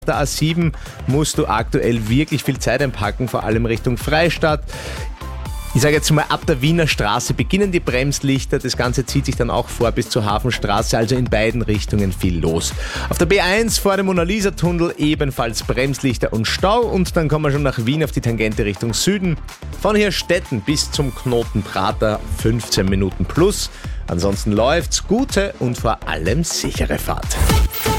Der A7 musst du aktuell wirklich viel Zeit einpacken, vor allem Richtung Freistadt. Ich sage jetzt mal, ab der Wiener Straße beginnen die Bremslichter. Das Ganze zieht sich dann auch vor bis zur Hafenstraße, also in beiden Richtungen viel los. Auf der B1 vor dem Mona-Lisa-Tunnel ebenfalls Bremslichter und Stau. Und dann kommen wir schon nach Wien auf die Tangente Richtung Süden. Von Hirstetten bis zum Knoten Prater 15 Minuten plus. Ansonsten läuft's. Gute und vor allem sichere Fahrt.